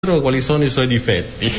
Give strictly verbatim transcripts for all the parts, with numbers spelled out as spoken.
quali sono i suoi difetti.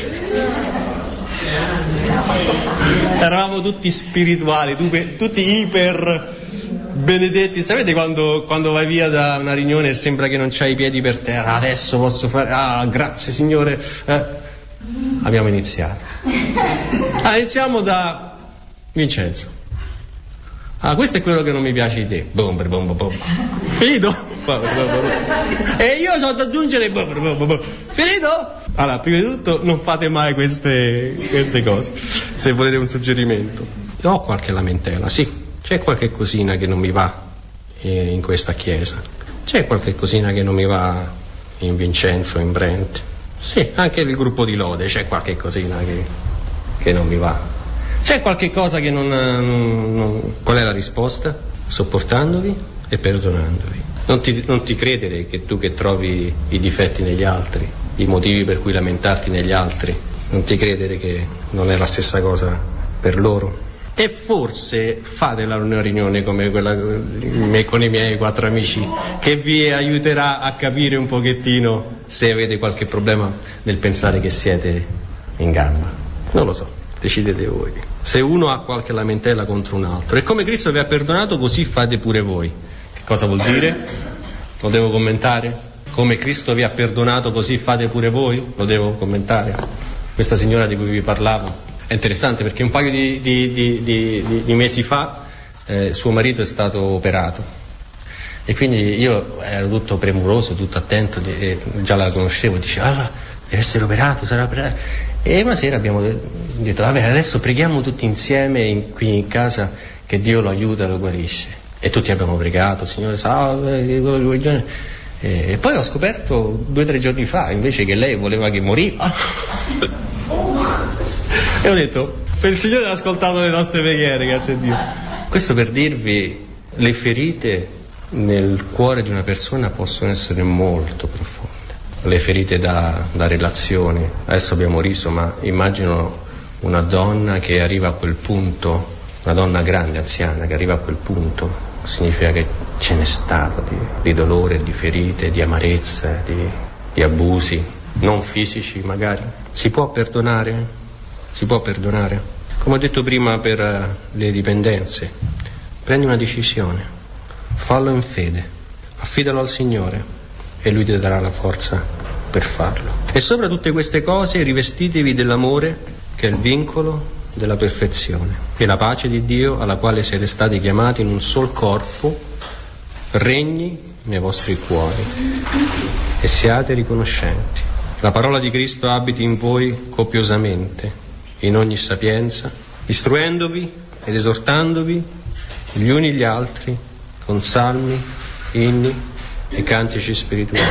Eravamo tutti spirituali, tutti iper benedetti. Sapete quando, quando vai via da una riunione e sembra che non c'hai i piedi per terra? Adesso posso fare, ah grazie Signore. Eh, abbiamo iniziato. Allora, iniziamo da Vincenzo. Ah, questo è quello che non mi piace di te. Bom, bom, bom. Finito? E io ho da aggiungere. Finito? Allora, prima di tutto non fate mai queste, queste cose, se volete un suggerimento. Io ho qualche lamentela, sì, c'è qualche cosina che non mi va in questa chiesa, c'è qualche cosina che non mi va in Vincenzo, in Brent, sì, anche il gruppo di lode c'è qualche cosina che, che non mi va. C'è qualche cosa che non, non, non... Qual è la risposta? Sopportandovi e perdonandovi. Non ti, non ti credere che tu che trovi i difetti negli altri, i motivi per cui lamentarti negli altri, non ti credere che non è la stessa cosa per loro. E forse fate la riunione come quella con i miei quattro amici, che vi aiuterà a capire un pochettino se avete qualche problema nel pensare che siete in gamba. Non lo so, decidete voi. Se uno ha qualche lamentela contro un altro, e come Cristo vi ha perdonato, così fate pure voi. Che cosa vuol dire? Lo devo commentare? Come Cristo vi ha perdonato, così fate pure voi? Lo devo commentare? Questa signora di cui vi parlavo è interessante, perché un paio di, di, di, di, di mesi fa eh, suo marito è stato operato, e quindi io ero tutto premuroso, tutto attento, e già la conoscevo, dicevo allora deve essere operato, sarà operato. E una sera abbiamo detto vabbè, adesso preghiamo tutti insieme in, qui in casa che Dio lo aiuta e lo guarisce, e tutti abbiamo pregato, Signore salve, e poi ho scoperto due o tre giorni fa invece che lei voleva che moriva. E ho detto, per il Signore ha ascoltato le nostre preghiere, grazie a Dio. Questo per dirvi, le ferite nel cuore di una persona possono essere molto profonde. Le ferite da, da relazioni. Adesso abbiamo riso, ma immagino una donna che arriva a quel punto, una donna grande, anziana, che arriva a quel punto, significa che ce n'è stato di, di dolore, di ferite, di amarezza, di, di abusi, non fisici magari. Si può perdonare? Si può perdonare? Come ho detto prima per le dipendenze, prendi una decisione, fallo in fede, affidalo al Signore e Lui ti darà la forza per farlo. E sopra tutte queste cose rivestitevi dell'amore, che è il vincolo della perfezione, e la pace di Dio, alla quale siete stati chiamati in un sol corpo, regni nei vostri cuori, e siate riconoscenti. La parola di Cristo abiti in voi copiosamente, in ogni sapienza, istruendovi ed esortandovi gli uni gli altri con salmi, inni e cantici spirituali,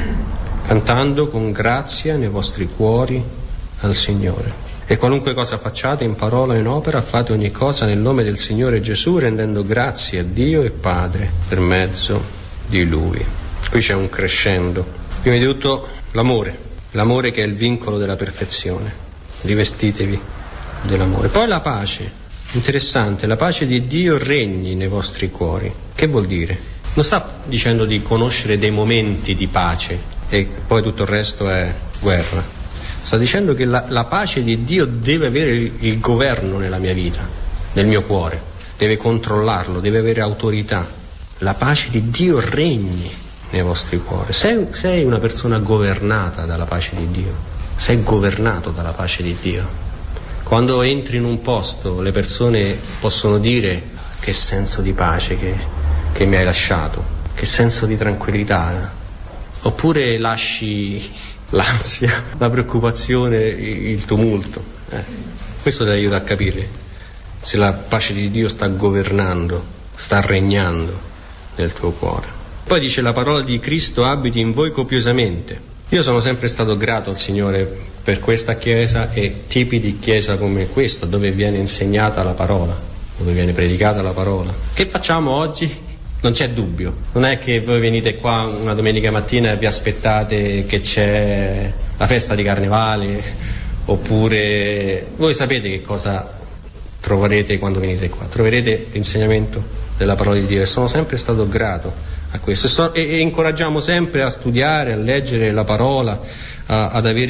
cantando con grazia nei vostri cuori al Signore. E qualunque cosa facciate in parola o in opera, fate ogni cosa nel nome del Signore Gesù, rendendo grazie a Dio e Padre per mezzo di Lui. Qui c'è un crescendo. Prima di tutto l'amore, l'amore che è il vincolo della perfezione. Rivestitevi dell'amore. Poi la pace, interessante, la pace di Dio regni nei vostri cuori. Che vuol dire? Non sta dicendo di conoscere dei momenti di pace e poi tutto il resto è guerra. Sta dicendo che la, la pace di Dio deve avere il, il governo nella mia vita, nel mio cuore, deve controllarlo, deve avere autorità. La pace di Dio regni nei vostri cuori. Sei, sei una persona governata dalla pace di Dio, sei governato dalla pace di Dio. Quando entri in un posto le persone possono dire che senso di pace che che mi hai lasciato, che senso di tranquillità, eh? Oppure lasci l'ansia, la preoccupazione, il tumulto. Eh. Questo ti aiuta a capire se la pace di Dio sta governando, sta regnando nel tuo cuore. Poi dice la parola di Cristo abiti in voi copiosamente. Io sono sempre stato grato al Signore per questa chiesa e tipi di chiesa come questa, dove viene insegnata la parola, dove viene predicata la parola. Che facciamo oggi? Non c'è dubbio, non è che voi venite qua una domenica mattina e vi aspettate che c'è la festa di carnevale, oppure voi sapete che cosa troverete quando venite qua, troverete l'insegnamento della parola di Dio, e sono sempre stato grato a questo e, so, e, e incoraggiamo sempre a studiare, a leggere la parola, a, ad avere